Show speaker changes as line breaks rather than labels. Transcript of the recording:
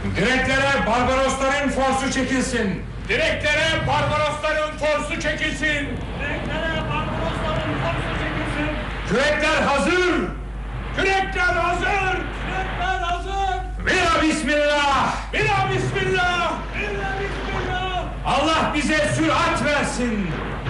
Direklere Barbarosların forsu çekilsin.
Direklere Barbarosların forsu çekilsin.
Direklere Barbarosların forsu çekilsin.
Kürekler hazır.
Kürekler hazır.
Kürekler hazır.
Vira bismillah.
Bila bismillah.
Bismillah.
Allah bize sürat versin.